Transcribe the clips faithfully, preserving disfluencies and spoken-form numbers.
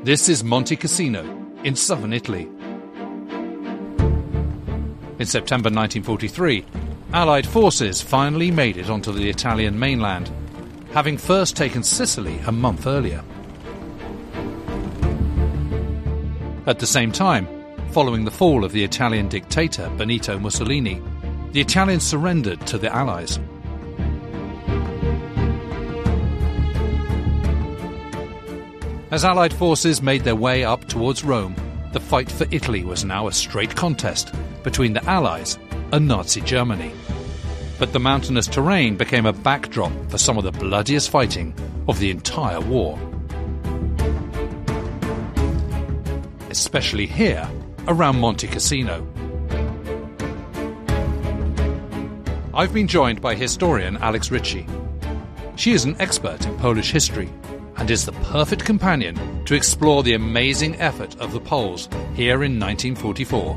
This is Monte Cassino, in southern Italy. In September nineteen forty-three, Allied forces finally made it onto the Italian mainland, having first taken Sicily a month earlier. At the same time, following the fall of the Italian dictator Benito Mussolini, the Italians surrendered to the Allies. As Allied forces made their way up towards Rome, the fight for Italy was now a straight contest between the Allies and Nazi Germany. But the mountainous terrain became a backdrop for some of the bloodiest fighting of the entire war. Especially here, around Monte Cassino. I've been joined by historian Alex Ritchie. She is an expert in Polish history and is the perfect companion to explore the amazing effort of the Poles here in nineteen forty-four.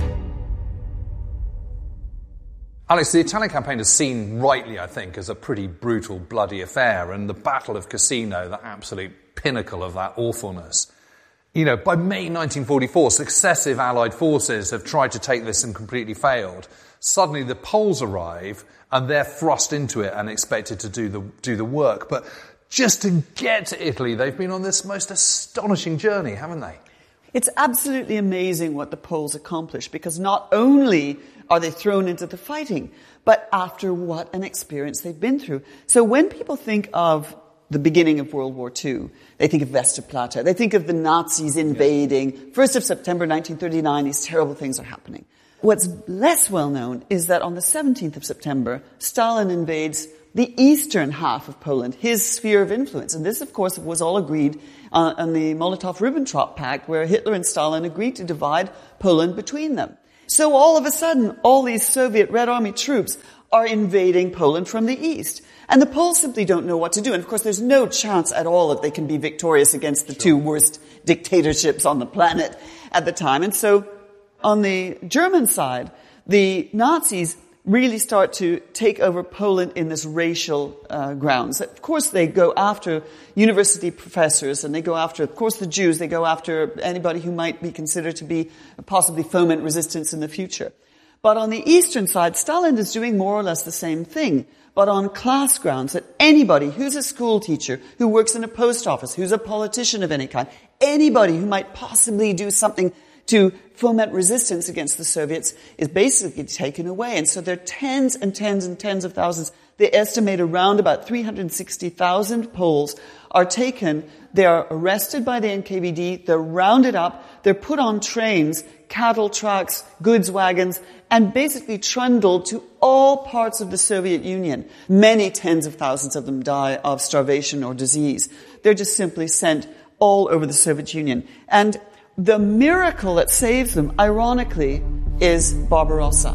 Alex, the Italian campaign is seen rightly, I think, as a pretty brutal, bloody affair, and the Battle of Cassino, the absolute pinnacle of that awfulness. You know, by May nineteen forty-four, successive Allied forces have tried to take this and completely failed. Suddenly the Poles arrive and they're thrust into it and expected to do the do the work. But just to get to Italy, they've been on this most astonishing journey, haven't they? It's absolutely amazing what the Poles accomplished, because not only are they thrown into the fighting, but after what an experience they've been through. So when people think of the beginning of World War Two, they think of Westerplatte, they think of the Nazis invading. Yes. first of September nineteen thirty-nine, these terrible things are happening. What's less well known is that on the seventeenth of September, Stalin invades the eastern half of Poland, his sphere of influence. And this, of course, was all agreed uh, on the Molotov-Ribbentrop Pact, where Hitler and Stalin agreed to divide Poland between them. So all of a sudden, all these Soviet Red Army troops are invading Poland from the east. And the Poles simply don't know what to do. And of course, there's no chance at all that they can be victorious against the two worst dictatorships on the planet at the time. And so on the German side, the Nazis really start to take over Poland in this racial uh, grounds. Of course, they go after university professors, and they go after, of course, the Jews. They go after anybody who might be considered to be possibly foment resistance in the future. But on the eastern side, Stalin is doing more or less the same thing, but on class grounds, that anybody who's a school teacher, who works in a post office, who's a politician of any kind, anybody who might possibly do something to foment resistance against the Soviets is basically taken away. And so there are tens and tens and tens of thousands. They estimate around about three hundred sixty thousand Poles are taken. They are arrested by the N K V D. They're rounded up. They're put on trains, cattle trucks, goods wagons, and basically trundled to all parts of the Soviet Union. Many tens of thousands of them die of starvation or disease. They're just simply sent all over the Soviet Union. And the miracle that saves them, ironically, is Barbarossa.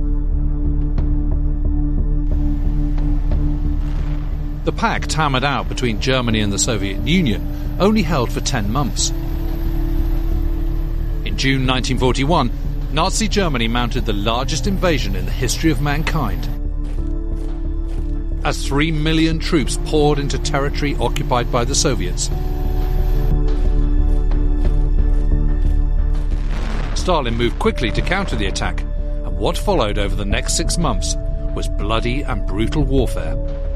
The pact hammered out between Germany and the Soviet Union only held for ten months. In June nineteen forty-one, Nazi Germany mounted the largest invasion in the history of mankind, as three million troops poured into territory occupied by the Soviets. Stalin moved quickly to counter the attack, and what followed over the next six months was bloody and brutal warfare.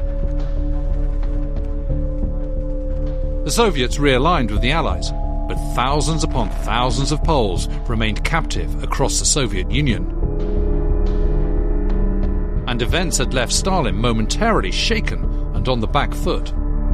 The Soviets realigned with the Allies, but thousands upon thousands of Poles remained captive across the Soviet Union. And events had left Stalin momentarily shaken and on the back foot.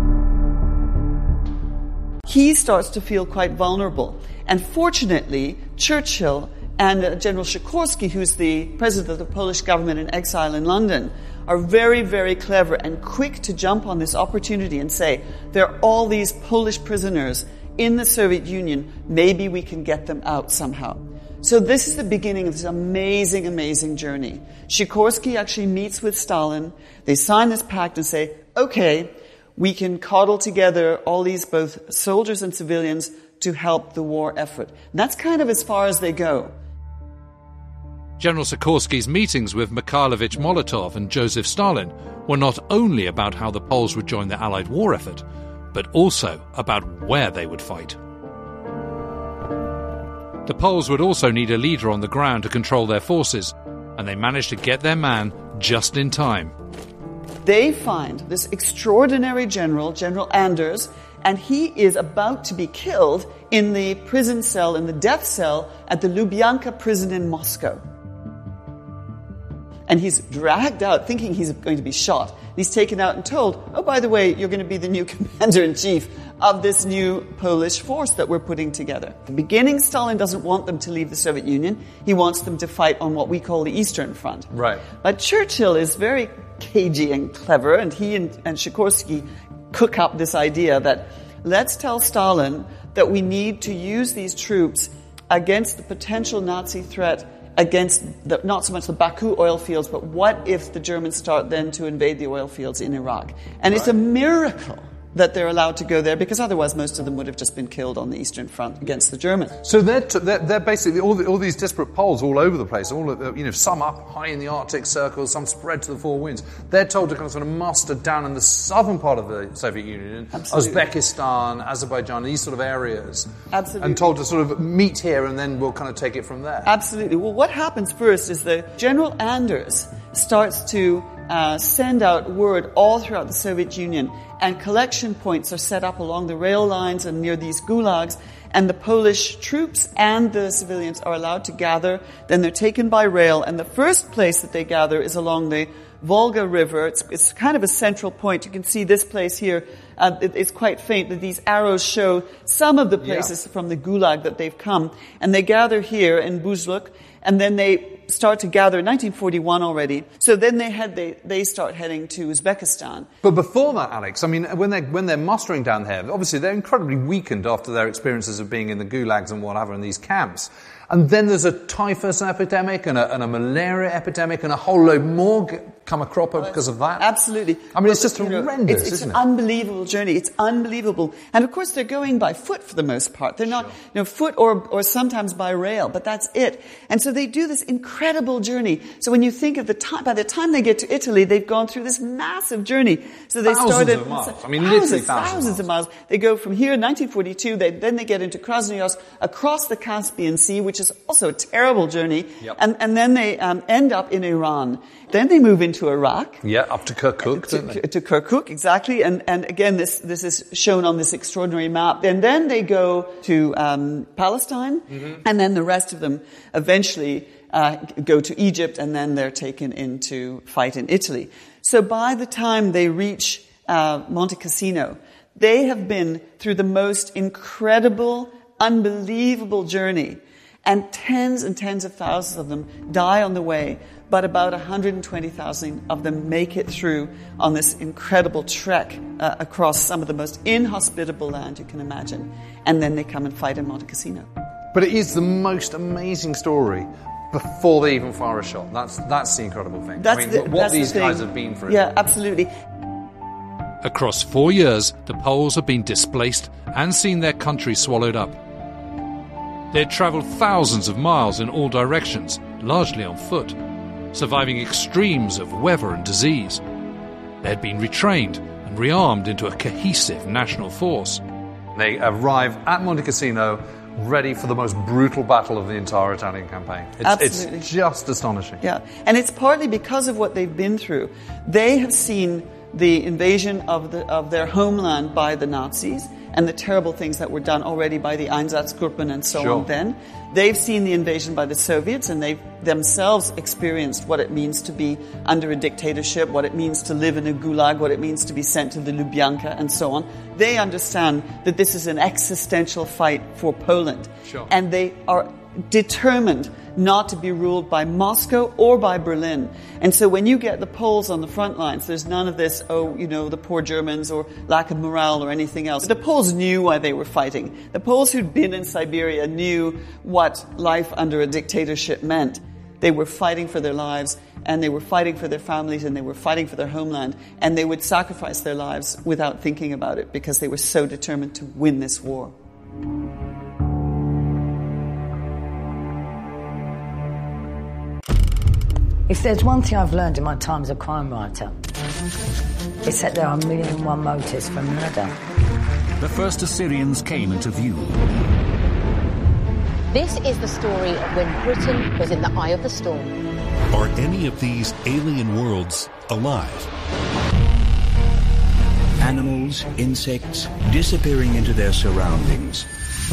He starts to feel quite vulnerable. And fortunately, Churchill and uh, General Sikorski, who's the president of the Polish government in exile in London, are very, very clever and quick to jump on this opportunity and say, there are all these Polish prisoners in the Soviet Union, maybe we can get them out somehow. So this is the beginning of this amazing, amazing journey. Sikorski actually meets with Stalin. They sign this pact and say, okay, we can coddle together all these both soldiers and civilians to help the war effort. And that's kind of as far as they go. General Sikorski's meetings with Mikhailovich Molotov and Joseph Stalin were not only about how the Poles would join the Allied war effort, but also about where they would fight. The Poles would also need a leader on the ground to control their forces, and they managed to get their man just in time. They find this extraordinary general, General Anders, and he is about to be killed in the prison cell, in the death cell at the Lubyanka prison in Moscow. And he's dragged out thinking he's going to be shot. He's taken out and told, oh, by the way, you're going to be the new commander-in-chief of this new Polish force that we're putting together. At the beginning, Stalin doesn't want them to leave the Soviet Union. He wants them to fight on what we call the Eastern Front. Right. But Churchill is very cagey and clever, and he and, and Sikorski cook up this idea that let's tell Stalin that we need to use these troops against the potential Nazi threat against the, not so much the Baku oil fields, but what if the Germans start then to invade the oil fields in Iraq? And right. It's a miracle that they're allowed to go there, because otherwise most of them would have just been killed on the Eastern Front against the Germans. So they're, t- they're, they're basically all, the, all these disparate Poles all over the place, all of the, you know, some up high in the Arctic circles, some spread to the four winds. They're told to kind of sort of muster down in the southern part of the Soviet Union, Absolutely. Uzbekistan, Azerbaijan, these sort of areas. Absolutely. And told to sort of meet here and then we'll kind of take it from there. Absolutely. Well, what happens first is that General Anders starts to uh, send out word all throughout the Soviet Union, and collection points are set up along the rail lines and near these gulags, and the Polish troops and the civilians are allowed to gather. Then they're taken by rail, and the first place that they gather is along the Volga River. It's, it's kind of a central point. You can see this place here. Uh, it, it's quite faint, but these arrows show some of the places yeah. from the gulag that they've come. And they gather here in Buzluk, and then they start to gather in nineteen forty-one already. So then they head, they, they start heading to Uzbekistan. But before that, Alex, I mean, when they're, when they're mustering down there, obviously they're incredibly weakened after their experiences of being in the gulags and whatever in these camps. And then there's a typhus epidemic and a, and a malaria epidemic and a whole load more g- come a cropper because of that. Absolutely. I mean, well, it's just you know, horrendous, it's, it's isn't an it? unbelievable journey. It's unbelievable. And of course, they're going by foot for the most part. They're not, sure. you know, foot or, or sometimes by rail, but that's it. And so they do this incredible journey. So when you think of the time, by the time they get to Italy, they've gone through this massive journey. So they thousands started, of miles. I mean, thousands, literally thousands, thousands of miles. They go from here in nineteen forty-two, they, then they get into Krasnoyarsk, across the Caspian Sea, which is also a terrible journey. Yep. And, and then they um, end up in Iran. Then they move into Iraq. Yeah, up to Kirkuk, to, don't they? to Kirkuk, exactly. And, and again, this, this is shown on this extraordinary map. And then they go to um, Palestine, mm-hmm. and then the rest of them eventually uh, go to Egypt, and then they're taken in to fight in Italy. So by the time they reach uh, Monte Cassino, they have been through the most incredible, unbelievable journey. And tens and tens of thousands of them die on the way, but about one hundred twenty thousand of them make it through on this incredible trek uh, across some of the most inhospitable land you can imagine. And then they come and fight in Monte Cassino. But it is the most amazing story before they even fire a shot. That's that's the incredible thing. That's I mean, the, what that's these the guys have been through. Yeah, absolutely. Across four years, the Poles have been displaced and seen their country swallowed up. They had travelled thousands of miles in all directions, largely on foot, surviving extremes of weather and disease. They had been retrained and rearmed into a cohesive national force. They arrive at Monte Cassino ready for the most brutal battle of the entire Italian campaign. It's, Absolutely. It's just astonishing. Yeah, and it's partly because of what they've been through. They have seen the invasion of the of their homeland by the Nazis and the terrible things that were done already by the Einsatzgruppen and so sure. on then. They've seen the invasion by the Soviets, and they've themselves experienced what it means to be under a dictatorship, what it means to live in a gulag, what it means to be sent to the Lubyanka and so on. They understand that this is an existential fight for Poland. Sure. And they are determined not to be ruled by Moscow or by Berlin. And so when you get the Poles on the front lines, there's none of this, oh, you know, the poor Germans or lack of morale or anything else. The Poles knew why they were fighting. The Poles who'd been in Siberia knew what life under a dictatorship meant. They were fighting for their lives, and they were fighting for their families, and they were fighting for their homeland, and they would sacrifice their lives without thinking about it because they were so determined to win this war. If there's one thing I've learned in my time as a crime writer, it's that there are a million and one motives for murder. The first Assyrians came into view. This is the story of when Britain was in the eye of the storm. Are any of these alien worlds alive? Animals, insects, disappearing into their surroundings.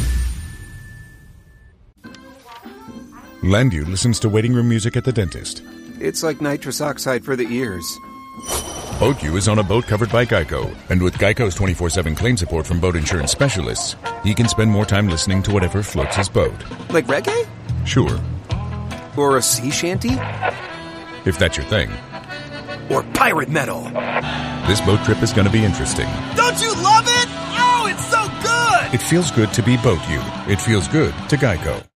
Landu listens to waiting room music at the dentist. It's like nitrous oxide for the ears. BoatU is on a boat covered by Geico, and with Geico's twenty-four seven claim support from boat insurance specialists, he can spend more time listening to whatever floats his boat. Like reggae? Sure. Or a sea shanty? If that's your thing. Or pirate metal? This boat trip is going to be interesting. Don't you love it? Oh, it's so good! It feels good to be BoatU. It feels good to Geico.